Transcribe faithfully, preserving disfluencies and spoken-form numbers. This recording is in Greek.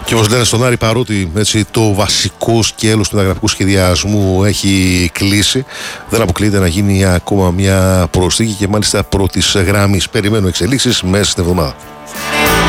Και όπως λένε στον Άρη, παρότι έτσι, το βασικό σκέλος του μεταγραφικού σχεδιασμού έχει κλείσει, δεν αποκλείεται να γίνει ακόμα μια προσθήκη και μάλιστα πρώτης γραμμής. Περιμένω εξελίξεις μέσα στην εβδομάδα.